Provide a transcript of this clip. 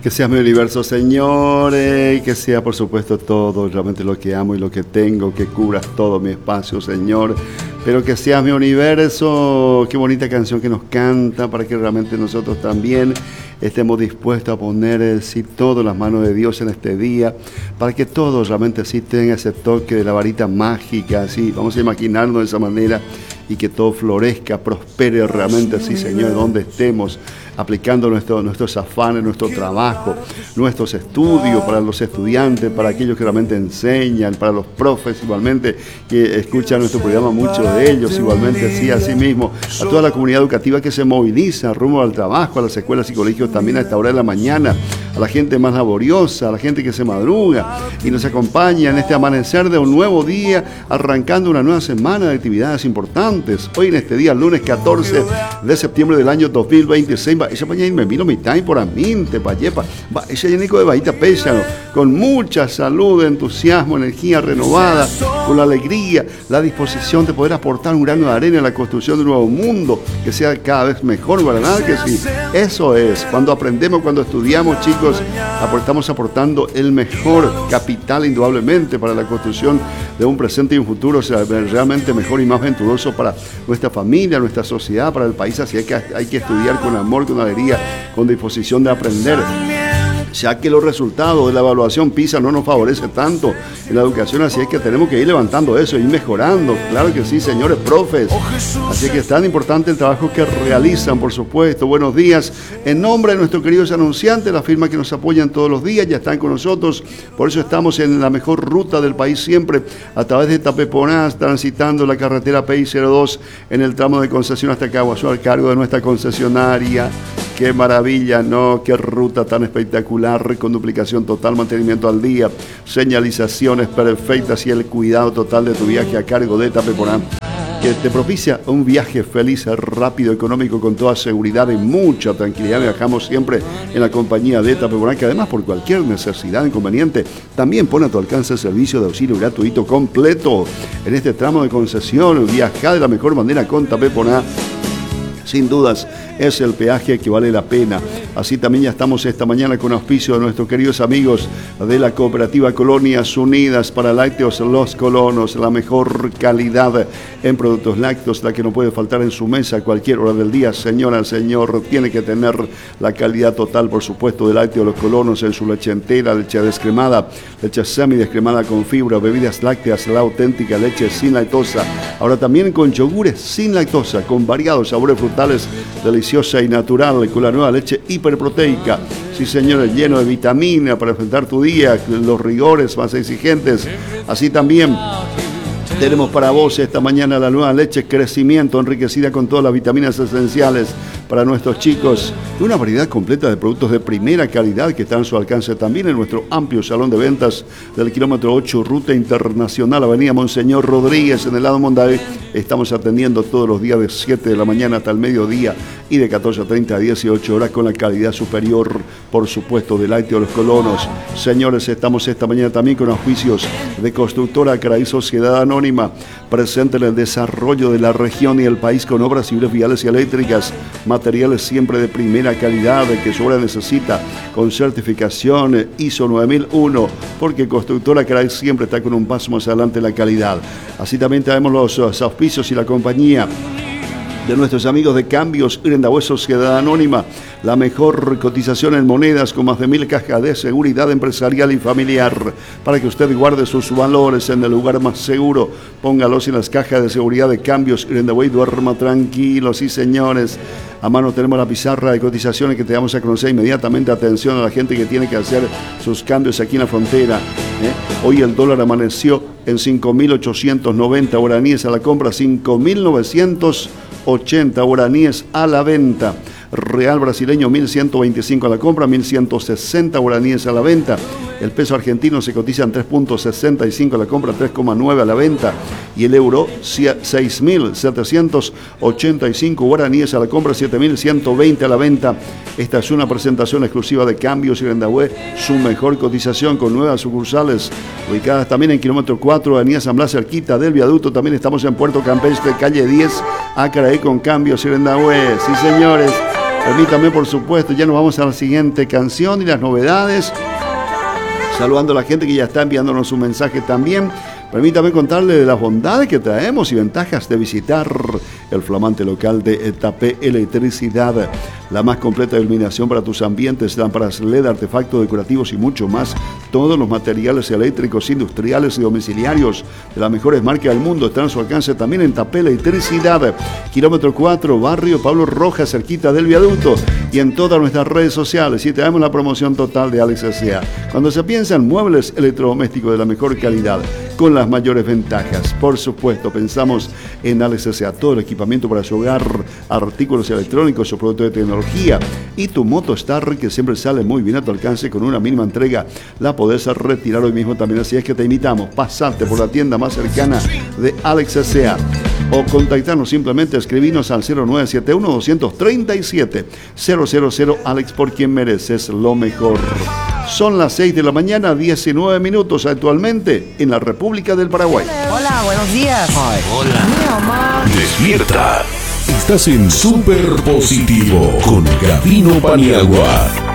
Que sea mi universo, Señor, que sea, por supuesto, todo realmente lo que amo y lo que tengo, que cubras todo mi espacio, Señor, pero que seas mi universo. Qué bonita canción que nos canta, para que realmente nosotros también estemos dispuestos a poner, sí, todo en las manos de Dios en este día, para que todo realmente sí tenga ese toque de la varita mágica, sí, vamos a imaginarnos de esa manera, y que todo florezca, prospere realmente, sí, Señor, donde estemos, aplicando nuestros afanes, nuestro trabajo, nuestros estudios, para los estudiantes, para aquellos que realmente enseñan, para los profes igualmente, que escuchan nuestro programa, muchos de ellos igualmente, sí, así mismo, a toda la comunidad educativa que se moviliza rumbo al trabajo, a las escuelas y colegios también a esta hora de la mañana, a la gente más laboriosa, a la gente que se madruga y nos acompaña en este amanecer de un nuevo día, arrancando una nueva semana de actividades importantes. Hoy en este día, lunes 14 de septiembre del año 2026, ella mañana me vino mi time por aminte, payepa, ella Nico de Bahita Pésano, con mucha salud, entusiasmo, energía renovada, con la alegría, la disposición de poder aportar un grano de arena en la construcción de un nuevo mundo que sea cada vez mejor, ¿verdad? Que sí, eso es, cuando aprendemos, cuando estudiamos, chicos, estamos aportando el mejor capital indudablemente para la construcción de un presente y un futuro realmente mejor y más venturoso para nuestra familia, nuestra sociedad, para el país. Así que hay que estudiar con amor, con alegría, con disposición de aprender, ya que los resultados de la evaluación PISA no nos favorece tanto en la educación, así es que tenemos que ir levantando eso, ir mejorando, claro que sí, señores profes, así que es tan importante el trabajo que realizan, por supuesto. Buenos días, en nombre de nuestros queridos anunciantes, la firma que nos apoyan todos los días, ya están con nosotros, por eso estamos en la mejor ruta del país siempre, a través de Tapeponás, transitando la carretera PI02 en el tramo de Concesión hasta Caguazú, al cargo de nuestra concesionaria. Qué maravilla, ¿no? Qué ruta tan espectacular, con duplicación total, mantenimiento al día, señalizaciones perfectas y el cuidado total de tu viaje a cargo de Tapeponá, que te propicia un viaje feliz, rápido, económico, con toda seguridad y mucha tranquilidad. Viajamos siempre en la compañía de Tapeponá, que además por cualquier necesidad, inconveniente, también pone a tu alcance el servicio de auxilio gratuito completo en este tramo de concesión. Viaja de la mejor manera con Tapeponá. Sin dudas, es el peaje que vale la pena. Así también ya estamos esta mañana con auspicio de nuestros queridos amigos de la cooperativa Colonias Unidas para Lácteos Los Colonos, la mejor calidad en productos lácteos, la que no puede faltar en su mesa a cualquier hora del día. Señora, señor, tiene que tener la calidad total, por supuesto, de Lácteos Los Colonos en su leche entera, leche descremada, leche semidescremada con fibra, bebidas lácteas, la auténtica leche sin lactosa. Ahora también con yogures sin lactosa, con variados sabores frutales, deliciosa y natural, con la nueva leche hiperproteica. Sí, señores, lleno de vitamina para enfrentar tu día, los rigores más exigentes. Así también tenemos para vos esta mañana la nueva leche Crecimiento, enriquecida con todas las vitaminas esenciales para nuestros chicos, y una variedad completa de productos de primera calidad que están a su alcance también en nuestro amplio salón de ventas del kilómetro 8, Ruta Internacional, Avenida Monseñor Rodríguez, en el lado Monday. Estamos atendiendo todos los días de 7 de la mañana hasta el mediodía y de 14:30 a 18 horas con la calidad superior, por supuesto, de Lácteos Los Colonos. Señores, estamos esta mañana también con auspicios de Constructora Caraí Sociedad Anónima, presente en el desarrollo de la región y el país con obras civiles, viales y eléctricas, materiales siempre de primera calidad que su obra necesita, con certificación ISO 9001, porque Constructora Caraí siempre está con un paso más adelante en la calidad. Así también tenemos los auspicios y la compañía de nuestros amigos de Cambios Irendahue Sociedad Anónima, la mejor cotización en monedas con más de 1000 cajas de seguridad empresarial y familiar, para que usted guarde sus valores en el lugar más seguro. Póngalos en las cajas de seguridad de Cambios Irendahue y duerma tranquilo. Sí, señores, a mano tenemos la pizarra de cotizaciones que te vamos a conocer inmediatamente. Atención a la gente que tiene que hacer sus cambios aquí en la frontera. Hoy el dólar amaneció en 5.890 guaraníes a la compra, 5.980 guaraníes a la venta. Real brasileño 1.125 a la compra, 1.160 guaraníes a la venta. El peso argentino se cotiza en 3.65 a la compra, 3.9 a la venta. Y el euro 6.785 guaraníes a la compra, 7.120 a la venta. Esta es una presentación exclusiva de Cambios Irendahue, su mejor cotización, con nuevas sucursales ubicadas también en kilómetro 4, Avenida San Blas, cerquita del viaducto. También estamos en Puerto Campestre, calle 10, Acaraí, con Cambios Irendahue. Sí, señores. Permítame, por supuesto, ya nos vamos a la siguiente canción y las novedades. Saludando a la gente que ya está enviándonos un mensaje también. Permítame contarle de las bondades que traemos y ventajas de visitar el flamante local de Tapé Electricidad. La más completa iluminación para tus ambientes, lámparas LED, artefactos decorativos y mucho más. Todos los materiales eléctricos, industriales y domiciliarios de las mejores marcas del mundo están a su alcance también en Tapé Electricidad. Kilómetro 4, barrio Pablo Rojas, cerquita del viaducto, y en todas nuestras redes sociales. Y traemos la promoción total de Alex S.A. Cuando se piensa en muebles electrodomésticos de la mejor calidad, con las mayores ventajas. Por supuesto, pensamos en Alex S.A. Todo el equipamiento para su hogar, artículos electrónicos o productos de tecnología. Y tu Motostar, que siempre sale muy bien a tu alcance con una mínima entrega, la podés retirar hoy mismo también. Así es que te invitamos, pasate por la tienda más cercana de Alex S.A. o contactarnos simplemente, escribirnos al 0971-237-000. Alex, por quien mereces lo mejor. Son las 6 de la mañana, 19 minutos actualmente en la República del Paraguay. Hola, buenos días. Ay, hola. Mi mamá. Despierta. Estás en Super Positivo con Gabino Paniagua.